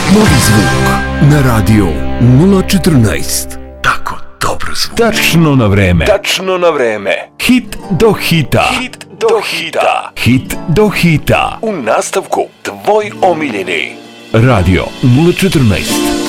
Novi zvuk na radio 014. Tako dobro zvuči. Tačno na vreme. Tačno na vreme. Hit do hita. Hit do hita. Hit do hita. U nastavku tvoj omiljeni Radio 014.